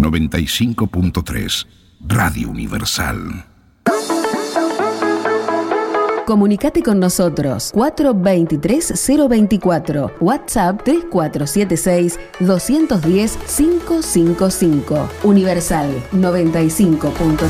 95.3 Radio Universal. Comunicate con nosotros 423-024, WhatsApp 3476-210-555. Universal 95.3.